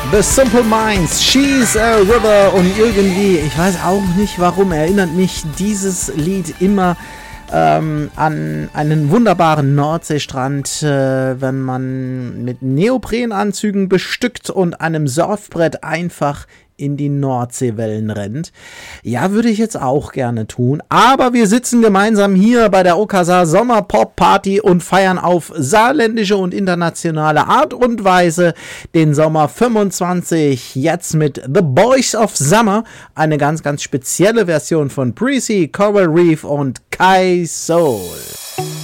The Simple Minds, She's a River. Und irgendwie, ich weiß auch nicht warum, erinnert mich dieses Lied immer an einen wunderbaren Nordseestrand, wenn man mit Neoprenanzügen bestückt und einem Surfbrett einfach in die Nordseewellen rennt. Ja, würde ich jetzt auch gerne tun. Aber wir sitzen gemeinsam hier bei der Okasa Sommerpop-Party und feiern auf saarländische und internationale Art und Weise den Sommer 25. Jetzt mit The Boys of Summer. Eine ganz, ganz spezielle Version von Breezy, Coral Reef und Kai Soul.